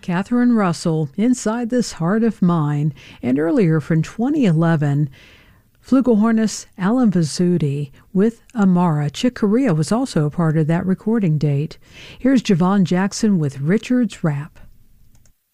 Catherine Russell, Inside This Heart of Mine, and earlier from 2011, Flugelhornist Alan Vizzuti with Amara. Chick Corea was also a part of that recording date. Here's Javon Jackson with Richard's Rap.